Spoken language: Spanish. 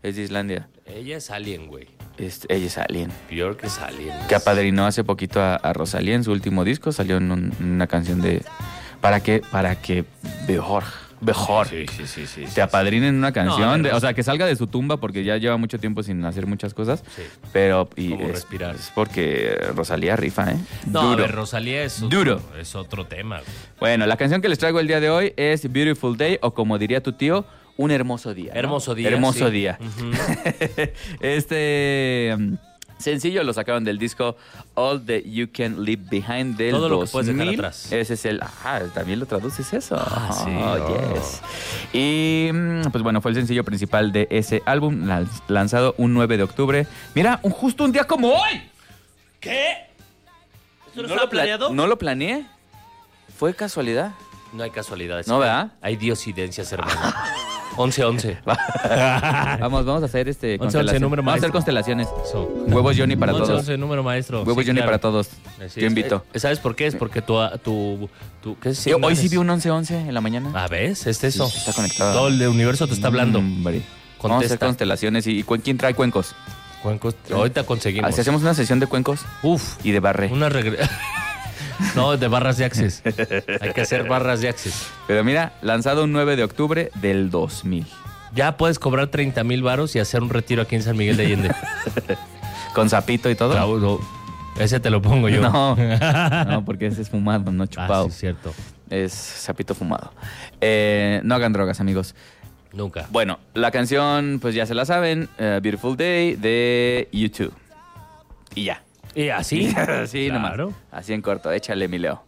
Es de Islandia. Ella es alien, güey. Ella es alien. Peor que es alien. Que apadrinó hace poquito a Rosalía en su último disco. Salió en una canción de... Para que mejor. Sí. Te apadrinen una canción. No, o sea, que salga de su tumba porque ya lleva mucho tiempo sin hacer muchas cosas. Sí. Pero Como respirar. Es porque Rosalía rifa, ¿eh? No, Duro. a ver, Rosalía es otro tema. Güey. Bueno, la canción que les traigo el día de hoy es Beautiful Day, o como diría tu tío, un hermoso día. ¿no? Hermoso día. Hermoso sí. día. Uh-huh. Sencillo lo sacaron del disco All That You Can Leave Behind del Todo 2000. lo que puedes dejar atrás. Ese es el... también lo traduces eso. Sí. Yes. Y pues bueno, fue el sencillo principal de ese álbum, lanzado un 9 de octubre. Mira, justo un día como hoy. ¿Qué? ¿Eso no estaba planeado? No lo planeé. Fue casualidad. No hay casualidades. No, ¿verdad? Hay diosidencias, hermano. 11-11. Vamos a hacer 11, número Vamos a hacer maestro. constelaciones. Eso. Huevos Johnny para 11, todos. 11, número maestro. Huevos Sí, Johnny claro. para todos. Así Yo es. invito. ¿Sabes por qué? Es porque tu ¿qué es? Hoy sí vi un 11-11 en la mañana. Ah, ¿ves? Eso. Sí, está conectado. Todo el universo te está hablando. Hombre. Vamos a hacer Contesta. constelaciones. ¿Y quién trae cuencos? Cuencos. Ahorita conseguimos. Si hacemos una sesión de cuencos Uf. y de barre. No, de barras de Access. Hay que hacer barras de Access. Pero mira, lanzado un 9 de octubre del 2000. Ya puedes cobrar 30,000 varos y hacer un retiro aquí en San Miguel de Allende. Con sapito y todo. Claro, no. Ese te lo pongo yo. No, porque ese es fumado, no chupado. Ah, sí, cierto. Es sapito fumado. No hagan drogas, amigos. Nunca. Bueno, la canción, pues ya se la saben. Beautiful Day de U2. Y ya. ¿Y así? Sí, Claro. nomás. Así en corto. Échale, mi Leo.